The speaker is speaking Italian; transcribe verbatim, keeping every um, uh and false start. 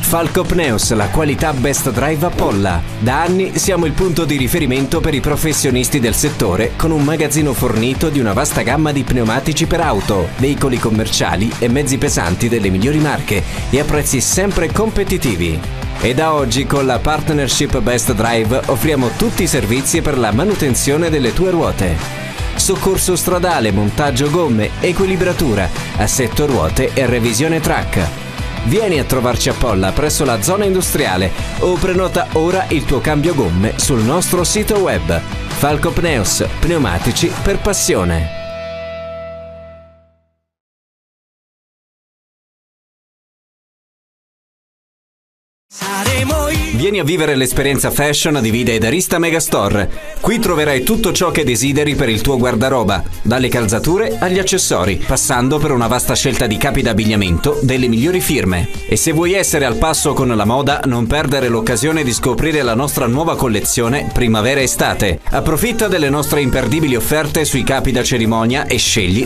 Falco Pneus, la qualità best drive a Polla. Da anni siamo il punto di riferimento per i professionisti del settore, con un magazzino fornito di una vasta gamma di pneumatici per auto, veicoli commerciali e mezzi pesanti delle migliori marche e a prezzi sempre competitivi. E da oggi con la partnership Best Drive offriamo tutti i servizi per la manutenzione delle tue ruote. Soccorso stradale, montaggio gomme, equilibratura, assetto ruote e revisione track. Vieni a trovarci a Polla presso la zona industriale o prenota ora il tuo cambio gomme sul nostro sito web. Falco Pneus, pneumatici per passione. Vieni a vivere l'esperienza fashion di Vida ed Arista Megastore. Qui troverai tutto ciò che desideri per il tuo guardaroba, dalle calzature agli accessori, passando per una vasta scelta di capi d'abbigliamento delle migliori firme. E se vuoi essere al passo con la moda, non perdere l'occasione di scoprire la nostra nuova collezione primavera-estate. Approfitta delle nostre imperdibili offerte sui capi da cerimonia e scegli